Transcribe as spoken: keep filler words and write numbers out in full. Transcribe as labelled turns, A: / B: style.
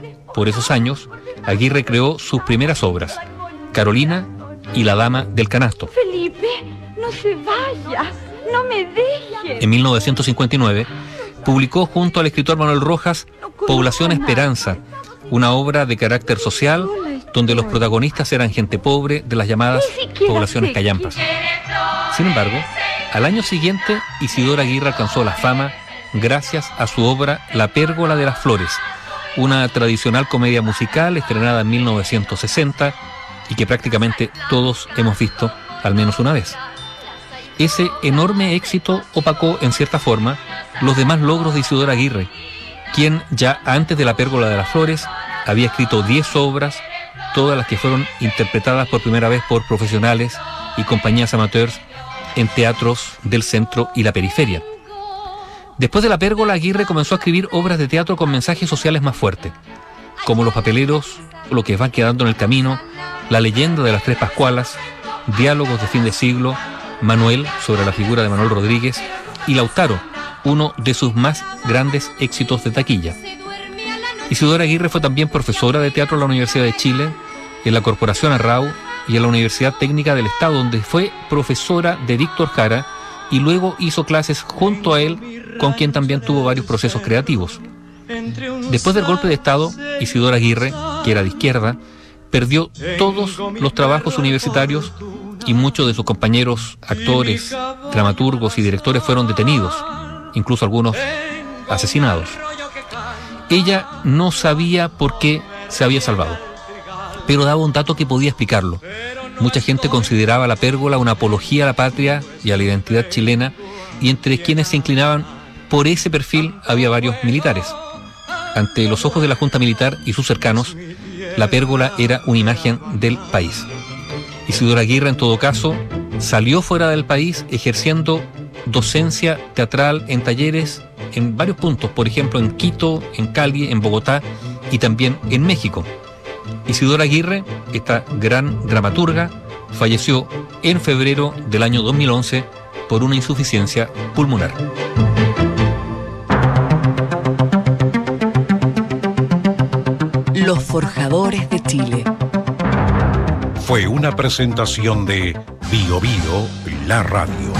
A: Por esos años, Aguirre creó sus primeras obras, Carolina y La Dama del Canasto.
B: Felipe, no se vaya, no me deje.
A: En mil novecientos cincuenta y nueve, publicó junto al escritor Manuel Rojas Población Esperanza, una obra de carácter social donde los protagonistas eran gente pobre de las llamadas poblaciones callampas. Sin embargo, al año siguiente, Isidora Aguirre alcanzó la fama gracias a su obra La Pérgola de las Flores, una tradicional comedia musical estrenada en mil novecientos sesenta y que prácticamente todos hemos visto al menos una vez. Ese enorme éxito opacó, en cierta forma, los demás logros de Isidora Aguirre, quien ya antes de La Pérgola de las Flores había escrito diez obras, todas las que fueron interpretadas por primera vez por profesionales y compañías amateurs en teatros del centro y la periferia. Después de La Pérgola, Aguirre comenzó a escribir obras de teatro con mensajes sociales más fuertes, como Los Papeleros, Lo que va quedando en el camino, La leyenda de las tres Pascualas, Diálogos de fin de siglo, Manuel, sobre la figura de Manuel Rodríguez, y Lautaro, uno de sus más grandes éxitos de taquilla. Isidora Aguirre fue también profesora de teatro en la Universidad de Chile, en la Corporación Arrau y en la Universidad Técnica del Estado, donde fue profesora de Víctor Jara y luego hizo clases junto a él, con quien también tuvo varios procesos creativos. Después del golpe de Estado, Isidora Aguirre, que era de izquierda, perdió todos los trabajos universitarios y muchos de sus compañeros actores, dramaturgos y directores fueron detenidos, incluso algunos asesinados. Ella no sabía por qué se había salvado, pero daba un dato que podía explicarlo. Mucha gente consideraba La Pérgola una apología a la patria y a la identidad chilena, y entre quienes se inclinaban por ese perfil había varios militares. Ante los ojos de la Junta Militar y sus cercanos, La Pérgola era una imagen del país. Isidora Aguirre, en todo caso, salió fuera del país ejerciendo docencia teatral en talleres en varios puntos, por ejemplo en Quito, en Cali, en Bogotá y también en México. Isidora Aguirre, esta gran dramaturga, falleció en febrero del año dos mil once por una insuficiencia pulmonar.
C: Los Forjadores de Chile.
D: Fue una presentación de Bio Bio, la radio.